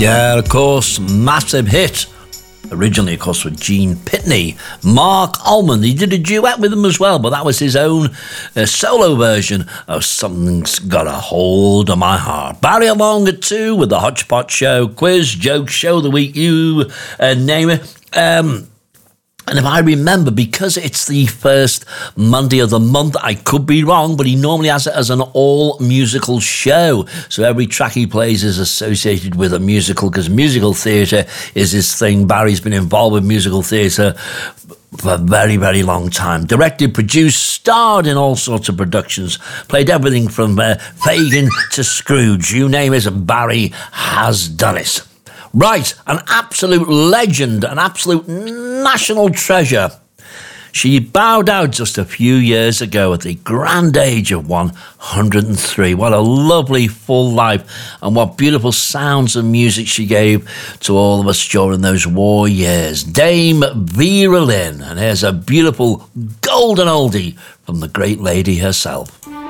Yeah, of course, massive hit. Originally, of course, with Gene Pitney. Mark Almond, he did a duet with him as well, but that was his own solo version of Something's Got a Hold on My Heart. Barry along at 2 with the Hodgepodge Show, quiz, joke, show of the week, you name it. And if I remember, because it's the first Monday of the month, I could be wrong, but he normally has it as an all-musical show. So every track he plays is associated with a musical, because musical theatre is his thing. Barry's been involved with musical theatre for a very, very long time. Directed, produced, starred in all sorts of productions, played everything from Fagin to Scrooge. You name it, Barry has done it. Right, an absolute legend, an absolute national treasure. She bowed out just a few years ago at the grand age of 103. What a lovely full life, and what beautiful sounds and music she gave to all of us during those war years. Dame Vera Lynn, and here's a beautiful golden oldie from the great lady herself.